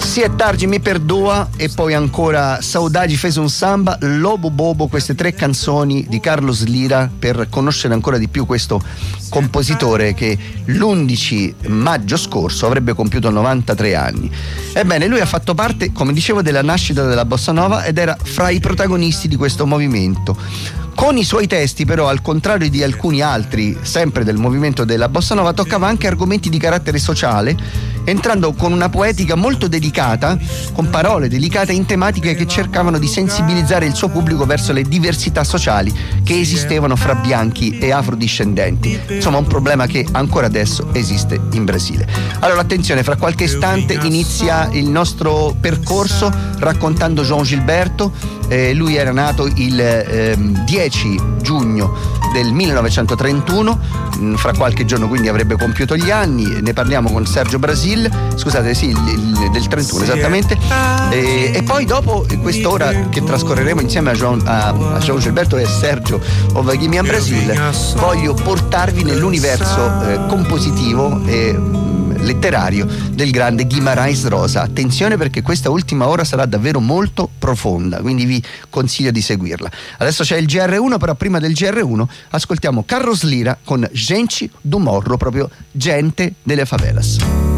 Si è tardi, mi perdoa, e poi ancora Saudade fez un samba, Lobo Bobo, queste tre canzoni di Carlos Lira per conoscere ancora di più questo compositore che l'11 maggio scorso avrebbe compiuto 93 anni. Ebbene, lui ha fatto parte, come dicevo, della nascita della bossa nova ed era fra i protagonisti di questo movimento. Con i suoi testi, però, al contrario di alcuni altri, sempre del movimento della bossa nova, toccava anche argomenti di carattere sociale, entrando con una poetica molto delicata, con parole delicate in tematiche che cercavano di sensibilizzare il suo pubblico verso le diversità sociali che esistevano fra bianchi e afrodiscendenti. Insomma, un problema che ancora adesso esiste in Brasile. Allora, attenzione, fra qualche istante inizia il nostro percorso raccontando João Gilberto. Lui era nato il 10 giugno del 1931, fra qualche giorno quindi avrebbe compiuto gli anni. Ne parliamo con Sergio Brasil, scusate, sì, del 31 esattamente, e poi dopo quest'ora che trascorreremo insieme a João Gilberto e Sergio Ovaghimian Brasil, voglio portarvi nell'universo compositivo e letterario del grande Guimarães Rosa. Attenzione, perché questa ultima ora sarà davvero molto profonda, quindi vi consiglio di seguirla. Adesso c'è il GR1, però prima del GR1 ascoltiamo Carlos Lira con Gente do Morro, proprio gente delle favelas.